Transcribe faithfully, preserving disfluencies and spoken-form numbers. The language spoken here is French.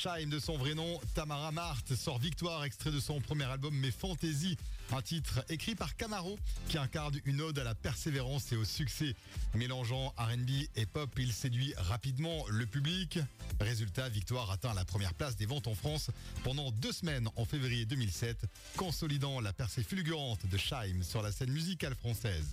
Shaim, de son vrai nom, Tamara Marthe, sort Victoire, extrait de son premier album Mes Fantaisies, un titre écrit par Camaro qui incarne une ode à la persévérance et au succès. Mélangeant R and B et pop, il séduit rapidement le public. Résultat, Victoire atteint la première place des ventes en France pendant deux semaines en février deux mille sept, consolidant la percée fulgurante de Shaim sur la scène musicale française.